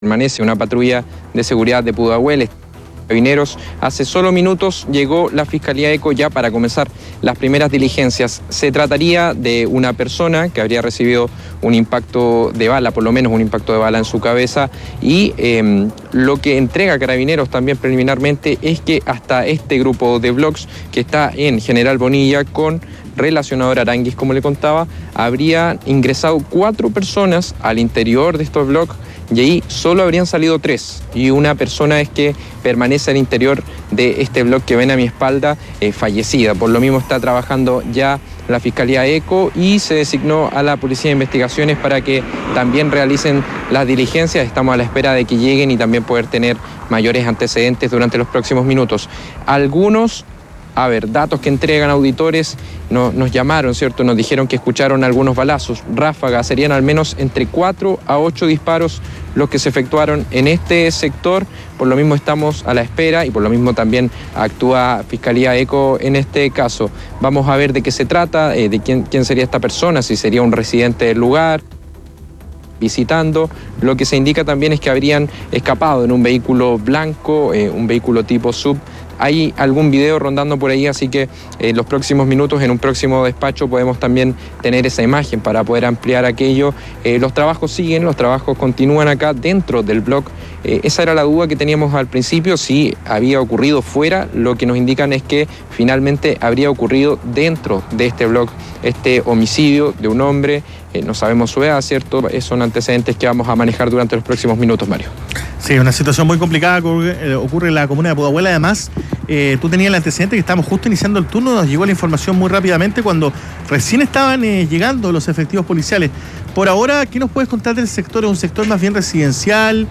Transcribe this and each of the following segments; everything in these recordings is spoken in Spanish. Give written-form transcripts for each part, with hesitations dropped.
Permanece una patrulla de seguridad de Pudahuel. Carabineros, hace solo minutos llegó la Fiscalía ECO ya para comenzar las primeras diligencias. Se trataría de una persona que habría recibido un impacto de bala, por lo menos un impacto de bala en su cabeza, y lo que entrega Carabineros también preliminarmente es que hasta este grupo de blogs que está en General Bonilla con relacionador Aranguis, como le contaba, habría ingresado 4 personas al interior de estos blogs y ahí solo habrían salido 3, y una persona es que permanece al interior de este blog que ven a mi espalda, fallecida. Por lo mismo está trabajando ya la Fiscalía ECO y se designó a la Policía de Investigaciones para que también realicen las diligencias. Estamos a la espera de que lleguen y también poder tener mayores antecedentes durante los próximos minutos. Algunos datos que entregan auditores nos llamaron, ¿cierto? Nos dijeron que escucharon algunos balazos, ráfagas, serían al menos entre 4 a 8 disparos los que se efectuaron en este sector. Por lo mismo estamos a la espera y por lo mismo también actúa Fiscalía ECO en este caso. Vamos a ver de qué se trata, de quién sería esta persona, si sería un residente del lugar visitando. Lo que se indica también es que habrían escapado en un vehículo blanco, un vehículo tipo SUV. Hay algún video rondando por ahí, así que en los próximos minutos, en un próximo despacho, podemos también tener esa imagen para poder ampliar aquello. Los trabajos siguen, los trabajos continúan acá dentro del blog. Esa era la duda que teníamos al principio, si había ocurrido fuera. Lo que nos indican es que finalmente habría ocurrido dentro de este blog, este homicidio de un hombre. No sabemos su edad, ¿cierto? Son antecedentes que vamos a manejar durante los próximos minutos, Mario. Sí, una situación muy complicada que ocurre en la comuna de Pudahuel. Además, tú tenías el antecedente que estábamos justo iniciando el turno, nos llegó la información muy rápidamente cuando recién estaban llegando los efectivos policiales. Por ahora, ¿qué nos puedes contar del sector? ¿Es un sector más bien residencial?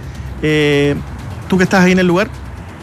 ¿Tú que estás ahí en el lugar?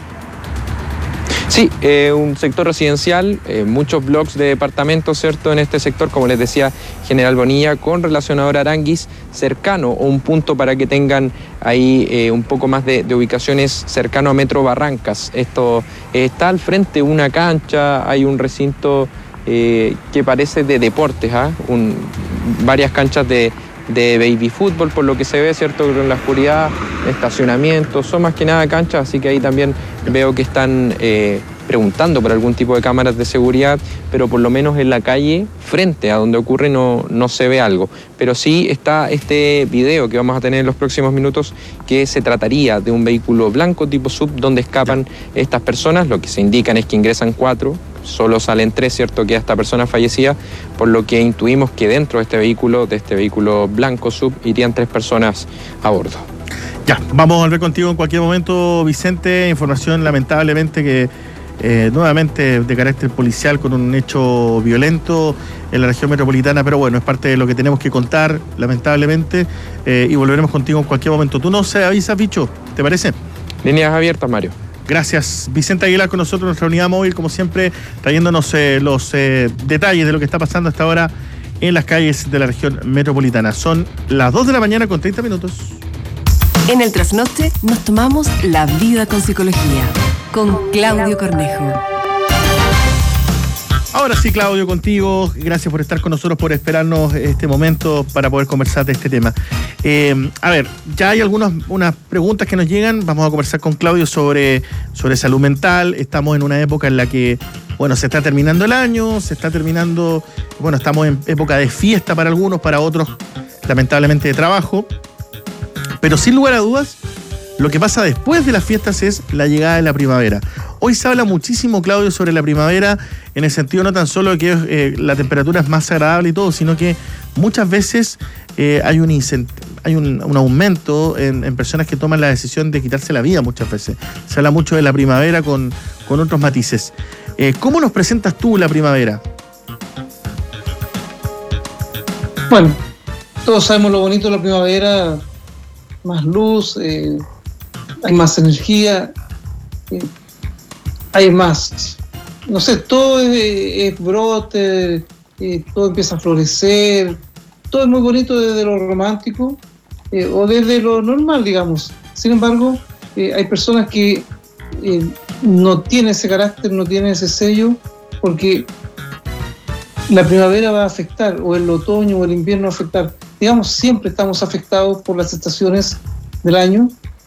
Sí, un sector residencial, muchos bloques de departamentos, ¿cierto? En este sector, como les decía, General Bonilla, con relacionador Aranguis, cercano o un punto para que tengan ahí un poco más de ubicaciones cercano a Metro Barrancas. Esto está al frente una cancha, hay un recinto que parece de deportes, varias canchas de baby fútbol, por lo que se ve, ¿cierto? En la oscuridad, estacionamientos, son más que nada canchas, así que ahí también veo que están preguntando por algún tipo de cámaras de seguridad, pero por lo menos en la calle, frente a donde ocurre, no se ve algo. Pero sí está este video que vamos a tener en los próximos minutos, que se trataría de un vehículo blanco tipo SUV donde escapan estas personas. Lo que se indican es que ingresan 4, solo salen 3, ¿cierto? Que esta persona fallecida, por lo que intuimos que dentro de este vehículo blanco SUV, irían 3 personas a bordo. Ya, vamos a volver contigo en cualquier momento, Vicente. Información lamentablemente que nuevamente de carácter policial con un hecho violento en la región metropolitana, pero bueno, es parte de lo que tenemos que contar, lamentablemente, y volveremos contigo en cualquier momento. Tú no se avisas, bicho, ¿te parece? Líneas abiertas, Mario. Gracias. Vicente Aguilar con nosotros, nuestra unidad móvil, como siempre, trayéndonos los detalles de lo que está pasando hasta ahora en las calles de la región metropolitana. Son las 2 de la mañana con 30 minutos. En el Trasnoche nos tomamos la vida con psicología, con Claudio Cornejo. Ahora sí, Claudio, contigo. Gracias por estar con nosotros, por esperarnos este momento para poder conversar de este tema. Ya hay unas preguntas que nos llegan. Vamos a conversar con Claudio sobre salud mental. Estamos en una época en la que, se está terminando el año, estamos en época de fiesta para algunos, para otros, lamentablemente, de trabajo. Pero sin lugar a dudas, lo que pasa después de las fiestas es la llegada de la primavera. Hoy se habla muchísimo, Claudio, sobre la primavera, en el sentido no tan solo de que la temperatura es más agradable y todo, sino que muchas veces hay un aumento en personas que toman la decisión de quitarse la vida muchas veces. Se habla mucho de la primavera con otros matices. ¿Cómo nos presentas tú la primavera? Bueno, todos sabemos lo bonito de la primavera, más luz, hay más energía, hay más, todo es brote, todo empieza a florecer, todo es muy bonito desde lo romántico o desde lo normal, digamos. Sin embargo, hay personas que no tienen ese carácter, no tienen ese sello, porque la primavera va a afectar, o el otoño o el invierno va a afectar. Digamos, siempre estamos afectados por las estaciones del año,